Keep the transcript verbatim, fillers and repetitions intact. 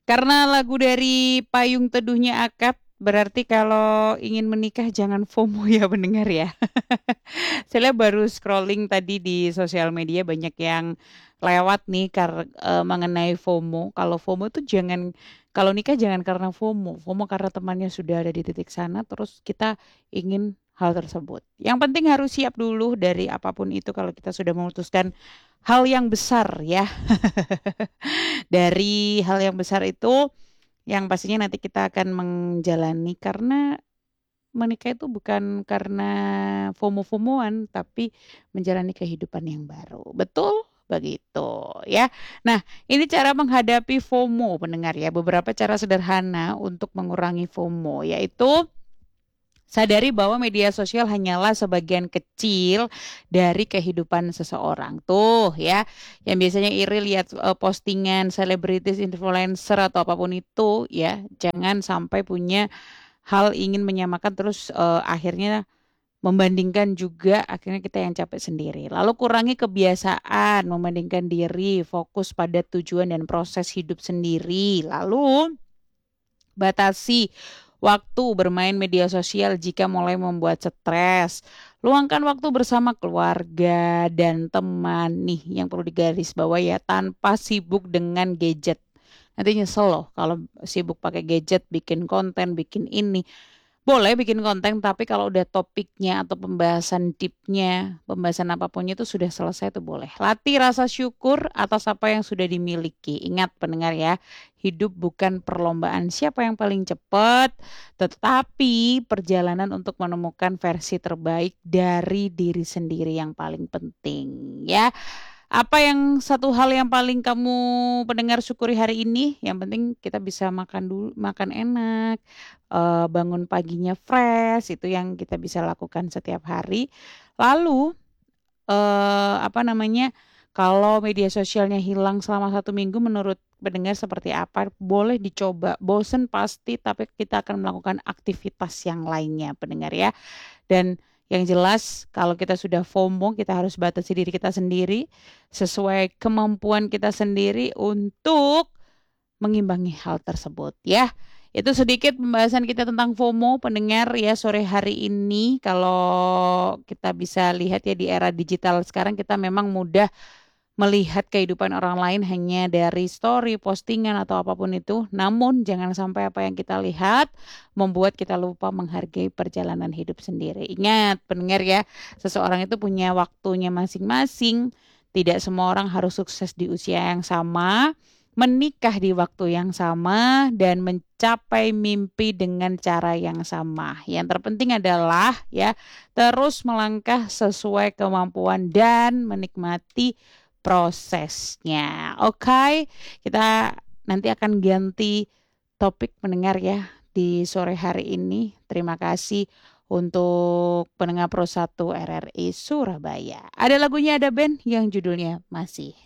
Karena lagu dari Payung Teduhnya Akad, berarti kalau ingin menikah jangan FOMO ya pendengar ya. Saya lihat baru scrolling tadi di sosial media banyak yang lewat nih kar eee, mengenai FOMO. Kalau FOMO tuh jangan kalau nikah jangan karena FOMO, FOMO karena temannya sudah ada di titik sana terus kita ingin hal tersebut. Yang penting harus siap dulu dari apapun itu kalau kita sudah memutuskan hal yang besar ya. Dari hal yang besar itu yang pastinya nanti kita akan menjalani karena menikah itu bukan karena FOMO-FOMO-an, tapi menjalani kehidupan yang baru. Betul? Begitu ya. Nah, ini cara menghadapi FOMO pendengar ya. Beberapa cara sederhana untuk mengurangi FOMO yaitu sadari bahwa media sosial hanyalah sebagian kecil dari kehidupan seseorang. Tuh ya, yang biasanya iri lihat eh, postingan selebritis, influencer atau apapun itu ya, jangan sampai punya hal ingin menyamakan terus eh, akhirnya membandingkan juga akhirnya kita yang capek sendiri. Lalu kurangi kebiasaan membandingkan diri, fokus pada tujuan dan proses hidup sendiri. Lalu batasi waktu bermain media sosial jika mulai membuat stres. Luangkan waktu bersama keluarga dan teman nih yang perlu digarisbawahi ya tanpa sibuk dengan gadget. Nanti nyesel loh kalau sibuk pakai gadget, bikin konten, bikin ini. Boleh bikin konten, tapi kalau udah topiknya atau pembahasan deep-nya, pembahasan apapunnya itu sudah selesai itu boleh. Latih rasa syukur atas apa yang sudah dimiliki. Ingat pendengar ya, hidup bukan perlombaan siapa yang paling cepat, tetapi perjalanan untuk menemukan versi terbaik dari diri sendiri yang paling penting ya. Apa yang satu hal yang paling kamu pendengar syukuri hari ini? Yang penting kita bisa makan dulu, makan enak, eee, bangun paginya fresh, itu yang kita bisa lakukan setiap hari. Lalu, eee, apa namanya, kalau media sosialnya hilang selama satu minggu menurut pendengar seperti apa? Boleh dicoba, bosen pasti, tapi kita akan melakukan aktivitas yang lainnya pendengar ya. Dan yang jelas kalau kita sudah FOMO, kita harus batasi diri kita sendiri, sesuai kemampuan kita sendiri untuk mengimbangi hal tersebut ya. Itu sedikit pembahasan kita tentang FOMO pendengar ya sore hari ini. Kalau kita bisa lihat ya di era digital sekarang kita memang mudah melihat kehidupan orang lain hanya dari story, postingan atau apapun itu. Namun jangan sampai apa yang kita lihat membuat kita lupa menghargai perjalanan hidup sendiri. Ingat pendengar ya, seseorang itu punya waktunya masing-masing. Tidak semua orang harus sukses di usia yang sama, menikah di waktu yang sama, dan mencapai mimpi dengan cara yang sama. Yang terpenting adalah ya terus melangkah sesuai kemampuan dan menikmati prosesnya. Oke, kita nanti akan ganti topik mendengar ya di sore hari ini. Terima kasih untuk pendengar Pro satu R R I Surabaya. Ada lagunya, ada band yang judulnya Masih.